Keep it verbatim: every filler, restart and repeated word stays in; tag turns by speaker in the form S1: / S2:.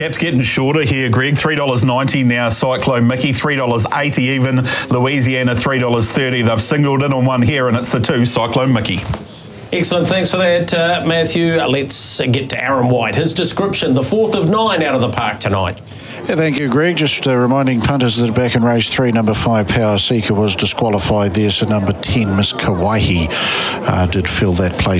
S1: Cap's getting shorter here, Greg. three dollars ninety now, Cyclone Mickey. three dollars eighty even. Louisiana, three dollars thirty. They've singled in on one here, and it's the two, Cyclone Mickey.
S2: Excellent, thanks for that, uh, Matthew. Let's get to Aaron White. His description, the fourth of nine out of the park tonight.
S3: Yeah, thank you, Greg. Just uh, reminding punters that back in race three, number five, Power Seeker was disqualified there, so number ten, Miss Kauai, uh, did fill that place.